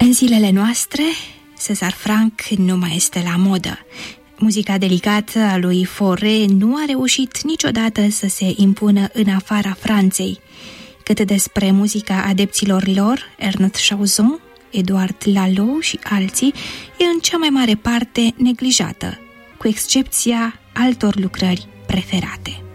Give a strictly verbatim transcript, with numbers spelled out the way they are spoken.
În zilele noastre, César Franck nu mai este la modă. Muzica delicată a lui Fauré nu a reușit niciodată să se impună în afara Franței. Cât despre muzica adepților lor, Ernest Chausson, Edouard Lalo și alții, e în cea mai mare parte neglijată, cu excepția altor lucrări preferate.